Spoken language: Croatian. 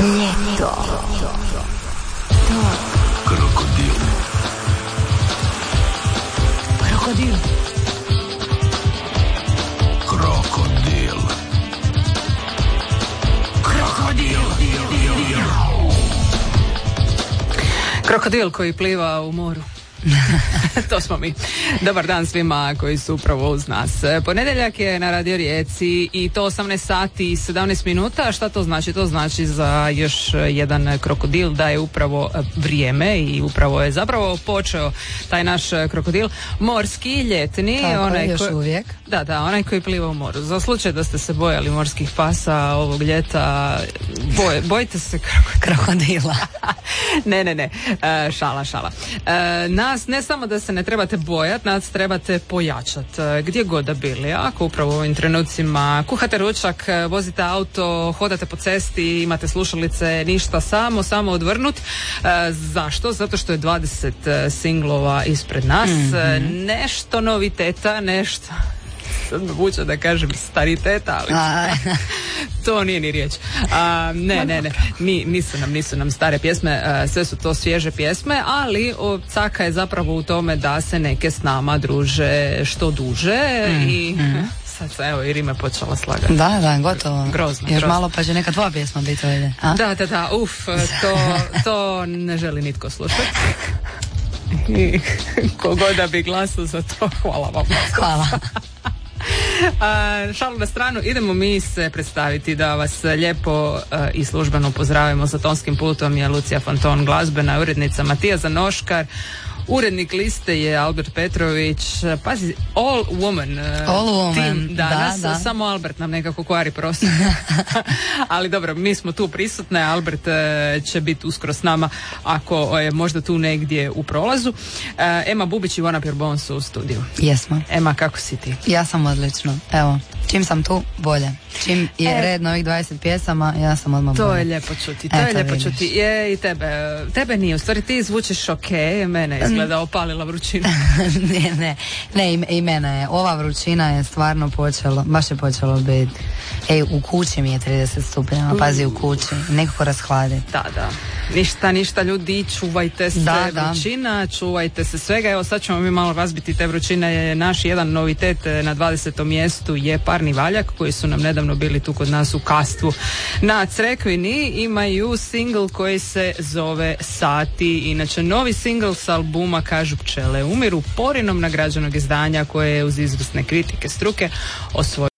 Ljeto. Krokodil. Krokodil. Krokodil. Krokodil. Krokodil koji pliva u moru. To smo mi. Dobar dan svima koji su upravo uz nas. Ponedjeljak je na Radio Rijeci i to 18 sati i 17 minuta. Šta to znači? To znači za još jedan krokodil da je upravo vrijeme i upravo je zapravo počeo taj naš krokodil morski, ljetni. Tako, onaj još uvijek. Da, onaj koji pliva u moru. Za slučaj da ste se bojali morskih pasa ovog ljeta, bojite se Krokodila. Ne. Šala. Nas ne samo da se ne trebate bojati, nas trebate pojačati. Gdje god da bili, ako upravo u ovim trenucima kuhate ručak, vozite auto, hodate po cesti, imate slušalice, ništa, samo odvrnut. Zašto? Zato što je 20 singlova ispred nas. Nešto noviteta, nešto... Sad me vuče da kažem stariteta, ali to nije ni riječ. Ne. Nisu nam stare pjesme, sve su to svježe pjesme, ali caka je zapravo u tome da se neke s nama druže što duže i... Sad se, evo, i Rime počela slagati. Da, gotovo. Grozno. Malo pa će neka tvoja pjesma biti ovdje. Da, to ne želi nitko slušati. I kogod da bi glasao za to, hvala vam. Hvala. Šalu na stranu, idemo mi se predstaviti da vas lijepo i službeno pozdravimo. Sa tonskim pultom je Lucija Fanton, glazbena urednica Matija Zanoškar, urednik liste je Albert Petrović. Pazi, all woman tim danas, da. Samo Albert nam nekako kvari prostor. Ali dobro, mi smo tu prisutne, Albert će biti uskoro s nama ako je možda tu negdje u prolazu. Ema Bubić i Ivana Pirbon su u studiju. Jesmo. Ema, kako si ti? Ja sam odlično, evo. Čim sam tu, bolje. Čim je red na ovih 20 pjesama, ja sam odmah bolje. To je lijepo čuti. Je i tebe nije. U stvari ti zvučiš okej, mene izgleda opalila vrućina. Ne, i mene je. Ova vrućina je stvarno baš je počelo biti. U kući mi je 30 stupnjeva, pazi, u kući. Nekako rashladi. Da. Ništa ljudi, čuvajte se vrućina, čuvajte se svega. Evo sad ćemo mi malo razbiti te vrućine. Naš jedan novitet na 20. mjestu je Parni valjak, koji su nam nedavno bili tu kod nas u Kastvu na Crekvini. Imaju singl koji se zove Sati. Inače, novi singl s albuma Kažu pčele umiru, Porinom nagrađenog izdanja koje je uz izvrsne kritike struke osvojio